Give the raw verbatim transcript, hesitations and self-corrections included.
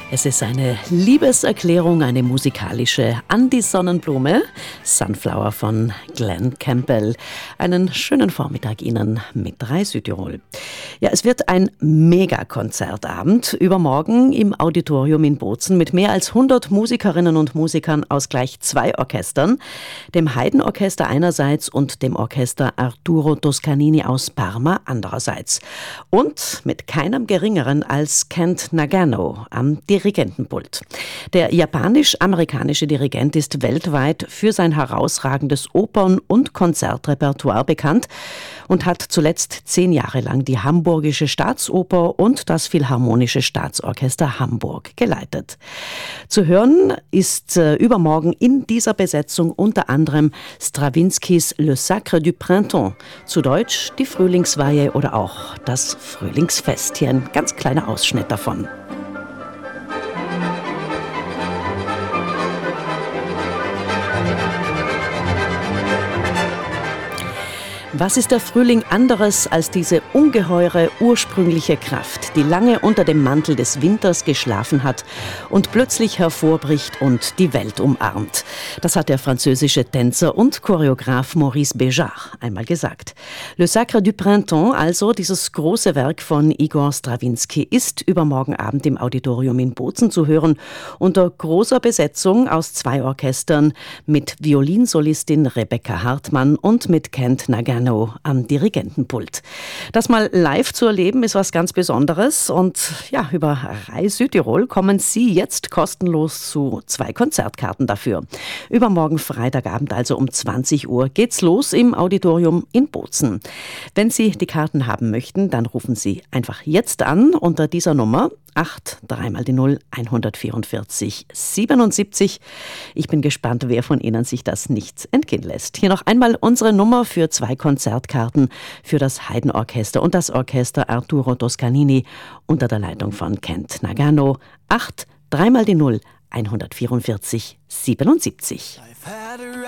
Es ist eine Liebeserklärung, eine musikalische an die Sonnenblume. Sunflower von Glen Campbell. Einen schönen Vormittag Ihnen mit drei Südtirol. Ja, es wird ein Megakonzertabend übermorgen im Auditorium in Bozen mit mehr als hundert Musikerinnen und Musikern aus gleich zwei Orchestern. Dem Haydn-Orchester einerseits und dem Orchester Arturo Toscanini aus Parma andererseits. Und mit keinem Geringeren als Kent Nagano am Dirigentenpult. Der japanisch-amerikanische Dirigent ist weltweit für sein herausragendes Opern- und Konzertrepertoire bekannt und hat zuletzt zehn Jahre lang die Hamburgische Staatsoper und das Philharmonische Staatsorchester Hamburg geleitet. Zu hören ist äh, übermorgen in dieser Besetzung unter anderem Strawinskys Le Sacre du Printemps, zu Deutsch die Frühlingsweihe oder auch das Frühlingsfest. Hier ein ganz kleiner Ausschnitt davon. Was ist der Frühling anderes als diese ungeheure ursprüngliche Kraft, die lange unter dem Mantel des Winters geschlafen hat und plötzlich hervorbricht und die Welt umarmt? Das hat der französische Tänzer und Choreograf Maurice Béjart einmal gesagt. Le Sacre du Printemps, also dieses große Werk von Igor Strawinski, ist übermorgen Abend im Auditorium in Bozen zu hören, unter großer Besetzung aus zwei Orchestern mit Violinsolistin Rebecca Hartmann und mit Kent Nagano am Dirigentenpult. Das mal live zu erleben ist was ganz Besonderes und ja, über Rai Südtirol kommen Sie jetzt kostenlos zu zwei Konzertkarten dafür. Übermorgen Freitagabend, also um zwanzig Uhr, geht's los im Auditorium in Bozen. Wenn Sie die Karten haben möchten, dann rufen Sie einfach jetzt an unter dieser Nummer acht, drei mal die null, hundertvierundvierzig, siebenundsiebzig. Ich bin gespannt, wer von Ihnen sich das nicht entgehen lässt. Hier noch einmal unsere Nummer für zwei Konzertkarten für das Haydn-Orchester und das Orchester Arturo Toscanini unter der Leitung von Kent Nagano. acht, drei mal die null, hundertvierundvierzig, siebenundsiebzig.